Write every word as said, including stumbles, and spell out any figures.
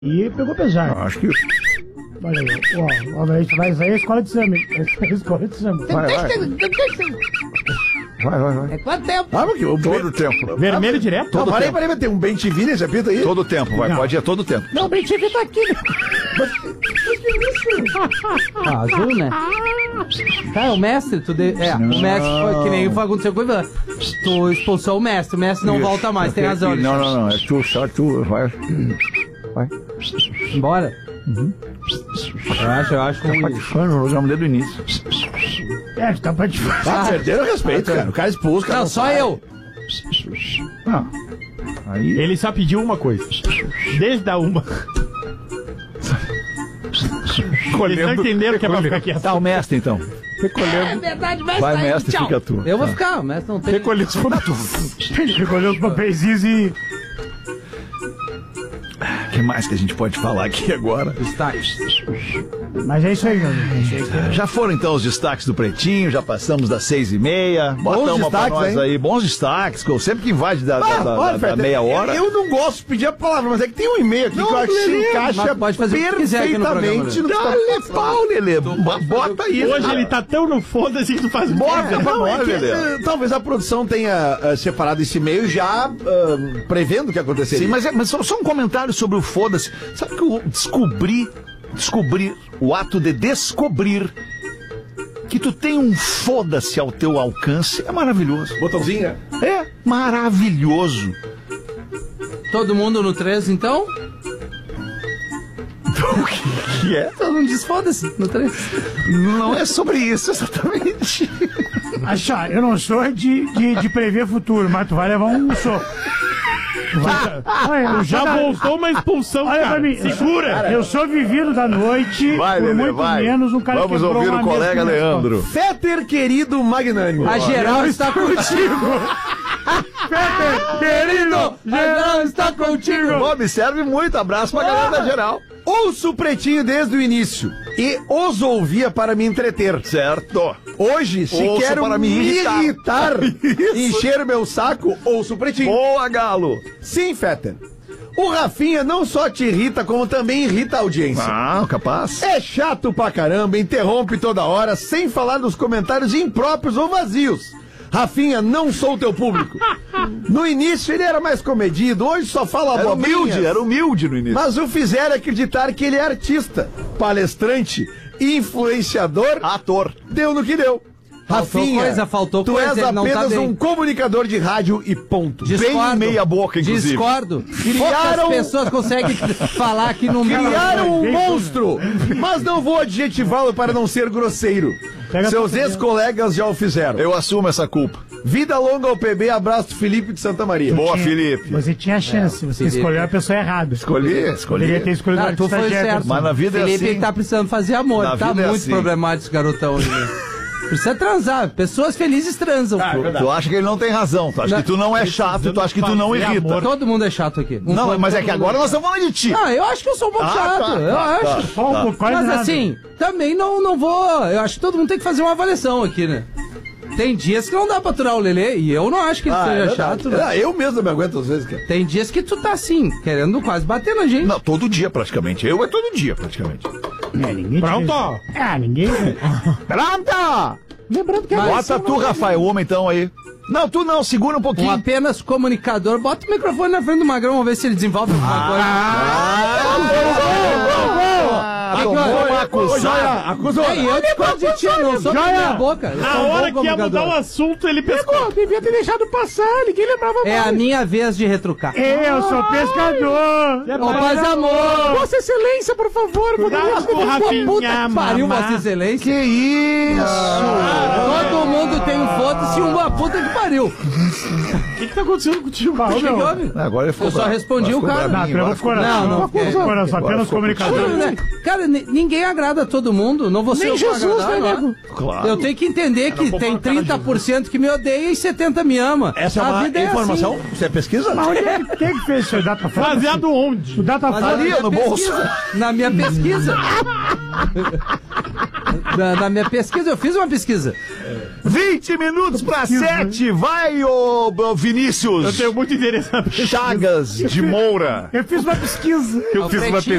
E pegou pesado. Acho que... Olha aí, ó, ó, vai sair a escola de samba. Vai a escola de samba. Vai, vai. Vai, vai, vai. É quanto tempo? Ah, porque o todo o tempo. Vermelho direto? Todo Não, parei, tempo. parei, tem um bem T V nesse apito aí? Todo tempo, vai. Não. Pode ir a todo tempo. Não, bem T V tá aqui. Ah, azul, né? Tá, o mestre, tu de... é, o mestre foi que nem aconteceu com o Ivan. Tu expulsou o mestre, o mestre não Isso. volta mais, tem razão. Não, não, não. É tu, só tu. Vai. Vai. Embora. Uhum. Eu acho, eu acho Tá ruim. patifando o programa desde o início. É, tá pra te Ah, perderam o respeito, cara. O cara expulso, cara. Não, só sai. eu. Ah. Aí. Ele só pediu uma coisa. Desde a uma. Eles não entenderam que é pra ficar quieto. Tá, o mestre então. É verdade, mestre. Vai, tá aí, mestre, tchau. fica tu. Eu vou Tá. ficar, o mestre não tem. Recolheu os papéis. Recolheu os papéis e... O que mais que a gente pode falar aqui agora? Destaques. Mas é isso aí, meu amigo. Já foram então os destaques do Pretinho, já passamos das seis e meia. Bota Bons uma pra destaques, nós hein? aí. Bons destaques, que eu sempre que invade da, da- Ah, da- olha, da- da Fred, meia hora. Eu, eu não gosto de pedir a palavra, mas é que tem um e-mail aqui Não, que eu acho que se Lelê, encaixa mas pode fazer o que quiser aqui no programa, perfeitamente né? no que Dá-lhe tá pau, Lelê. Bota aí. Hoje ele tá tão no foda-se que tu faz o Bota quê? pra Não, é nós, que, Lelê. eh, talvez a produção tenha eh, separado esse e-mail já ah, prevendo o que aconteceria. Sim, mas, é, mas só, só um comentário sobre o foda-se. Sabe que eu descobri, descobri, o ato de descobrir que tu tem um foda-se ao teu alcance é maravilhoso. Botãozinho, né? É maravilhoso. Todo mundo no três, então? O que, que é? Todo mundo diz foda-se no três. Não é sobre isso exatamente. Achar, eu não sou de, de, de prever futuro, mas tu vai levar um soco. Tu vai- Olha, Já cara, voltou uma expulsão, Olha pra cara. mim, Segura. eu sou vivido da noite, Vai, por Lelê, muito vai. menos um cara Vamos quebrou ouvir uma o colega mesa com Leandro. Fetter, querido magnânimo. A geral está contigo. Querido, A geral está contigo. Pô, me serve muito. Abraço pra galera da geral. Ouço o Pretinho desde o início e os ouvia para me entreter. Certo. Hoje, se Ouço quero para me me irritar. irritar, Isso. encher meu saco, ouço o Pretinho. Boa, Galo. Sim, Fetter. O Rafinha não só te irrita, como também irrita a audiência. Ah, capaz. É chato pra caramba, interrompe toda hora, sem falar dos comentários impróprios ou vazios. Rafinha, não sou teu público. No início ele era mais comedido, hoje só fala Era abobrinhas. humilde, era humilde no início. Mas o fizeram acreditar que ele é artista, palestrante, influenciador. Ator. Deu no que deu. Faltou Rafinha, coisa, faltou tu coisa, és ele não tá apenas bem. um comunicador de rádio e ponto. Discordo. Bem meia boca, inclusive. Discordo. Criaram- Poucas pessoas conseguem falar aqui no Criaram um monstro, mas não vou adjetivá-lo para não ser grosseiro. Pega Seus pra você. ex-colegas já o fizeram. Eu assumo essa culpa. Vida longa ao P B, abraço Felipe de Santa Maria. Boa, Tinha- Felipe. Você tinha chance, você Felipe. escolheu a pessoa errada. Escolhi, escolhi. Poderia ter escolhido Ah, o tu foi artista certo. Jefferson. Mas na vida Felipe é assim. tá precisando fazer amor. Na Tá vida é muito assim. problemático esse garotão aí. Precisa transar. Pessoas felizes transam. Tu, tu acha que ele não tem razão. Tu acha Não. que tu não é chato, tu acha que tu não fazer irrita. amor. Todo mundo é chato aqui. Um Não, pouco, mas é todo que mundo agora nós estamos falando de ti. Ah, eu acho que eu sou um pouco Ah, chato. tá, eu tá, acho. Só um pouco, quase Mas nada. assim, também não, não vou. Eu acho que todo mundo tem que fazer uma avaliação aqui, né? Tem dias que não dá pra aturar o Lelê e eu não acho que ele Ah, é seja verdade. chato. Né? Ah, eu mesmo me aguento às vezes, cara. Tem dias que tu tá assim, querendo quase bater na gente. Não, todo dia praticamente. Eu é todo dia praticamente. É, ninguém Pronto. Ah, ninguém... Pronto! Lembrando que... Mas- Bota tu, Rafael, homem, então aí. Não, tu não, segura um Um pouquinho. apenas comunicador, bota o microfone na frente do Magrão, vamos ver se ele desenvolve alguma coisa. Ah, que tomou que eu- uma acusada. Acusou. Ei, eu discordo de ti, eu não sou da minha boca. Eu Na sou um bom hora que ia mudar o comunicador. assunto, ele pescou. devia ter deixado passar, ninguém lembrava É a minha vez de retrucar. Eu sou pescador. Ô, paz e amor! Vossa Excelência, por favor. Cuidado com o Rafinha, Puta que pariu, mamá. Vossa Excelência. Que isso? Todo mundo tem um foda-se e uma puta que pariu. O que que tá acontecendo contigo? Bah, ô, O que meu. que houve? Agora ele ficou Eu só bravo. respondi Agora o cara. ficou Não, tu bravinho, levou pro coração. Não, não, Levou pro é. coração, apenas comunicador. Né? Cara, ni- ninguém agrada a todo mundo. Não vou ser Nem eu pra Jesus, agradar, né, não. nego? Claro. Eu tenho que entender que tem trinta por cento que me odeia e setenta por cento me ama. Essa é A uma vida é informação? assim. Você é pesquisa? Mas onde é que tem que fez isso aí? Data foda? Baseado onde? O data Mas na foda. minha no bolso. pesquisa, na minha pesquisa. na, na minha pesquisa, eu fiz uma pesquisa. vinte minutos pra sete. Vai, ô, ô Vinícius. Eu tenho muito interesse na pesquisa. Chagas de Moura. Eu fiz uma pesquisa. Eu fiz uma Pretinho